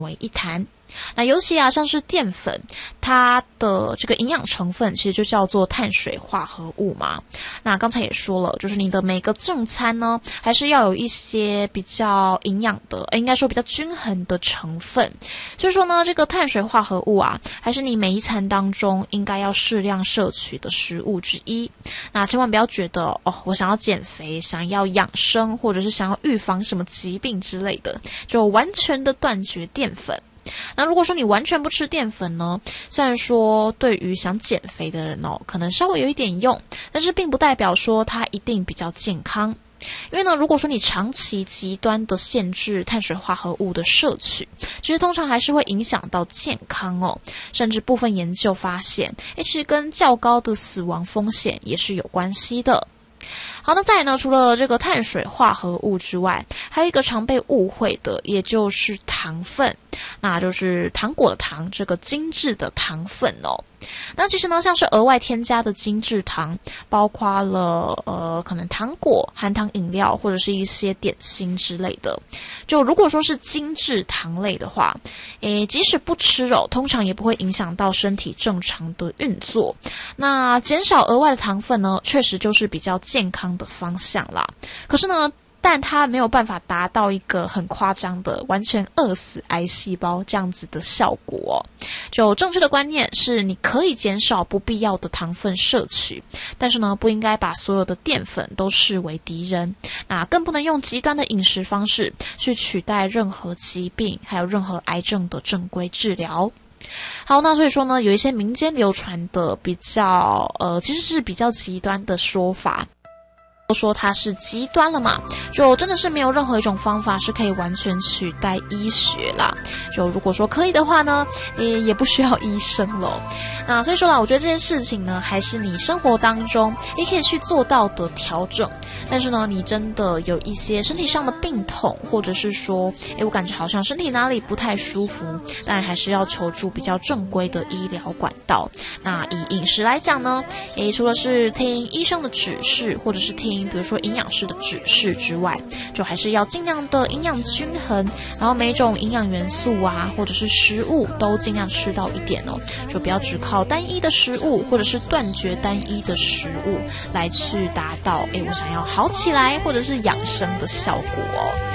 为一谈。那尤其像是淀粉，它的这个营养成分其实就叫做碳水化合物嘛。那刚才也说了，就是你的每个正餐呢，还是要有一些比较营养的，应该说比较均衡的成分。所以说呢，这个碳水化合物还是你每一餐当中应该要适量摄取的食物之一。那千万不要觉得我想要减肥，想要养生，或者是想要预防什么疾病之类的，就完全的断绝淀粉。那如果说你完全不吃淀粉呢，虽然说对于想减肥的人可能稍微有一点用，但是并不代表说它一定比较健康。因为呢，如果说你长期极端的限制碳水化合物的摄取，其实通常还是会影响到健康甚至部分研究发现，其实跟较高的死亡风险也是有关系的。好，那再来呢，除了这个碳水化合物之外，还有一个常被误会的，也就是糖分，那就是糖果的糖，这个精致的糖分那其实呢，像是额外添加的精致糖，包括了可能糖果、含糖饮料或者是一些点心之类的。就如果说是精致糖类的话，即使不吃通常也不会影响到身体正常的运作。那减少额外的糖分呢，确实就是比较健康的方向啦。可是呢，但它没有办法达到一个很夸张的完全饿死癌细胞这样子的效果就正确的观念是，你可以减少不必要的糖分摄取，但是呢，不应该把所有的淀粉都视为敌人，那更不能用极端的饮食方式去取代任何疾病还有任何癌症的正规治疗。好，那所以说呢，有一些民间流传的比较其实是比较极端的说法，都说它是极端了嘛，就真的是没有任何一种方法是可以完全取代医学啦。就如果说可以的话呢，也不需要医生咯。那所以说啦，我觉得这件事情呢，还是你生活当中也可以去做到的调整。但是呢，你真的有一些身体上的病痛，或者是说我感觉好像身体哪里不太舒服，当然还是要求助比较正规的医疗管道。那以饮食来讲呢，除了是听医生的指示，或者是听比如说营养师的指示之外，就还是要尽量的营养均衡，然后每种营养元素或者是食物都尽量吃到一点就不要只靠单一的食物，或者是断绝单一的食物来去达到我想要好起来或者是养生的效果